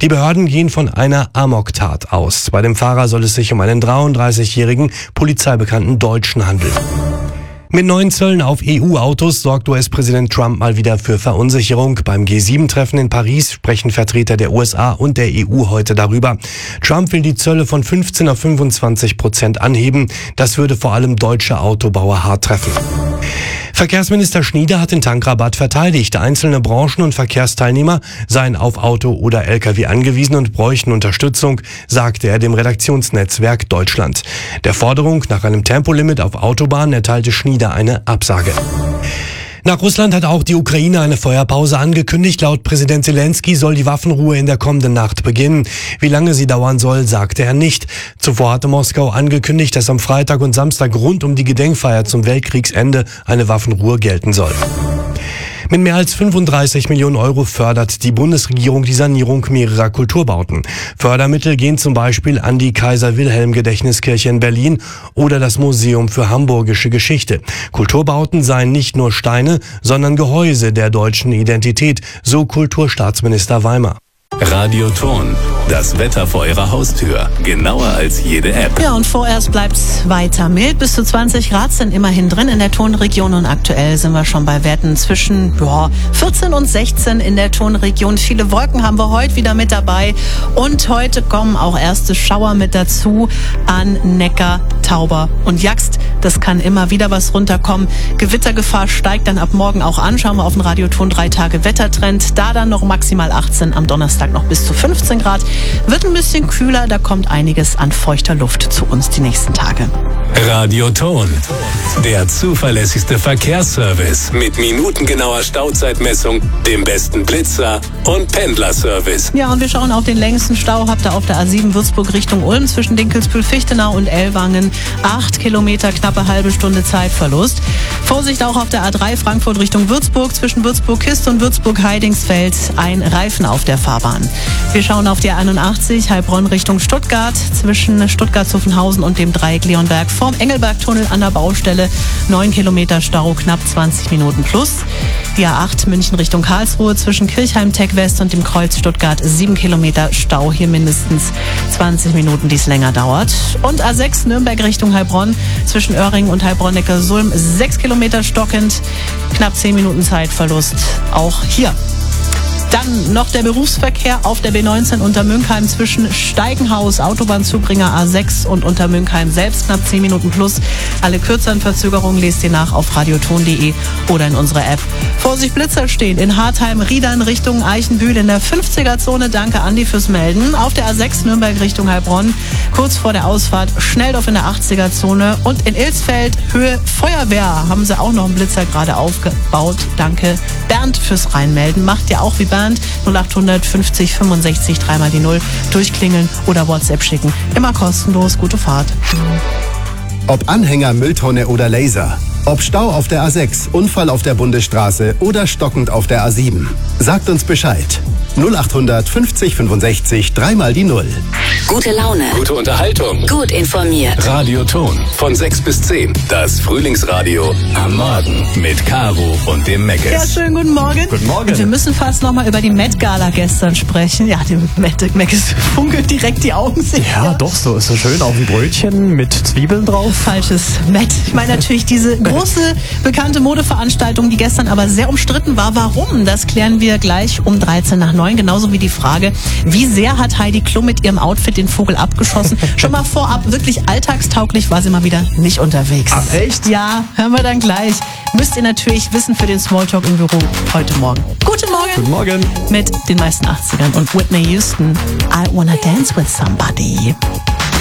Die Behörden gehen von einer Amoktat aus. Bei dem Fahrer soll es sich um einen 33-jährigen polizeibekannten Deutschen handeln. Mit neuen Zöllen auf EU-Autos sorgt US-Präsident Trump mal wieder für Verunsicherung. Beim G7-Treffen in Paris sprechen Vertreter der USA und der EU heute darüber. Trump will die Zölle von 15 auf 25% anheben. Das würde vor allem deutsche Autobauer hart treffen. Verkehrsminister Schnieder hat den Tankrabatt verteidigt. Einzelne Branchen und Verkehrsteilnehmer seien auf Auto oder Lkw angewiesen und bräuchten Unterstützung, sagte er dem Redaktionsnetzwerk Deutschland. Der Forderung nach einem Tempolimit auf Autobahnen erteilte Schnieder eine Absage. Nach Russland hat auch die Ukraine eine Feuerpause angekündigt. Laut Präsident Zelensky soll die Waffenruhe in der kommenden Nacht beginnen. Wie lange sie dauern soll, sagte er nicht. Zuvor hatte Moskau angekündigt, dass am Freitag und Samstag rund um die Gedenkfeier zum Weltkriegsende eine Waffenruhe gelten soll. Mit mehr als 35 Millionen Euro fördert die Bundesregierung die Sanierung mehrerer Kulturbauten. Fördermittel gehen zum Beispiel an die Kaiser-Wilhelm-Gedächtniskirche in Berlin oder das Museum für Hamburgische Geschichte. Kulturbauten seien nicht nur Steine, sondern Gehäuse der deutschen Identität, so Kulturstaatsminister Weimer. Radioton, das Wetter vor Ihrer Haustür. Genauer als jede App. Ja, und vorerst bleibt's weiter mild. Bis zu 20 Grad sind immerhin drin in der Tonregion und aktuell sind wir schon bei Werten zwischen 14 und 16 in der Tonregion. Viele Wolken haben wir heute wieder mit dabei und heute kommen auch erste Schauer mit dazu an Neckar, Tauber und Jaxt. Das kann immer wieder was runterkommen. Gewittergefahr steigt dann ab morgen auch an. Schauen wir auf den Radioton 3 Tage Wettertrend. Da dann noch maximal 18, am Donnerstag noch bis zu 15 Grad. Wird ein bisschen kühler, da kommt einiges an feuchter Luft zu uns die nächsten Tage. Radioton, der zuverlässigste Verkehrsservice mit minutengenauer Stauzeitmessung, dem besten Blitzer und Pendlerservice. Ja, und wir schauen auf den längsten Stau. Habt ihr auf der A7 Würzburg Richtung Ulm zwischen Dinkelsbühl-Fichtenau und Ellwangen. 8 Kilometer, knappe halbe Stunde Zeitverlust. Vorsicht auch auf der A3 Frankfurt Richtung Würzburg zwischen Würzburg-Kist und Würzburg-Heidingsfeld. Ein Reifen auf der Fahrbahn. Wir schauen auf die 81 Heilbronn Richtung Stuttgart zwischen Stuttgart-Zuffenhausen und dem Dreieck Leonberg vorm Engelbergtunnel an der Baustelle. 9 Kilometer Stau, knapp 20 Minuten plus. Die A8 München Richtung Karlsruhe zwischen Kirchheim-Tech West und dem Kreuz Stuttgart 7 Kilometer Stau, hier mindestens 20 Minuten, die es länger dauert. Und A6 Nürnberg Richtung Heilbronn zwischen Öhringen und Heilbronn-Neckarsulm 6 Kilometer stockend, knapp 10 Minuten Zeitverlust, auch hier. Dann noch der Berufsverkehr auf der B19 Untermünkheim zwischen Steigenhaus, Autobahnzubringer A6 und Untermünkheim selbst knapp 10 Minuten plus. Alle kürzeren Verzögerungen lest ihr nach auf radioton.de oder in unserer App. Vorsicht, Blitzer stehen in Hartheim, Riedern Richtung Eichenbühl in der 50er-Zone. Danke Andi fürs Melden. Auf der A6 Nürnberg Richtung Heilbronn, kurz vor der Ausfahrt Schnelldorf in der 80er-Zone. Und in Ilsfeld Höhe Feuerwehr haben sie auch noch einen Blitzer gerade aufgebaut. Danke Bernd fürs Reinmelden. Macht ja auch wie Bernd. 0800 50 65 3 mal die 0 durchklingeln oder WhatsApp schicken. Immer kostenlos. Gute Fahrt. Ob Anhänger, Mülltonne oder Laser. Ob Stau auf der A6, Unfall auf der Bundesstraße oder stockend auf der A7. Sagt uns Bescheid. 0800 50 65 3 mal die 0. Gute Laune. Gute Unterhaltung. Gut informiert. Radioton von 6 bis 10. Das Frühlingsradio am Morgen mit Caro und dem Meckes. Ja, schönen guten Morgen. Guten Morgen. Und wir müssen fast noch mal über die Met-Gala gestern sprechen. Ja, dem Meckes funkelt direkt die Augen. Ja, doch, so ist so schön. Auf ein Brötchen mit Zwiebeln drauf. Falsches Met. Ich meine natürlich diese große, bekannte Modeveranstaltung, die gestern aber sehr umstritten war. Warum? Das klären wir gleich um 13 nach 9. Genauso wie die Frage, wie sehr hat Heidi Klum mit ihrem Outfit den Vogel abgeschossen? Schon mal vorab, wirklich alltagstauglich war sie mal wieder nicht unterwegs. Ach, echt? Ja, hören wir dann gleich. Müsst ihr natürlich wissen für den Smalltalk im Büro heute Morgen. Guten Morgen. Guten Morgen. Mit den meisten 80ern und Whitney Houston. I wanna dance with somebody.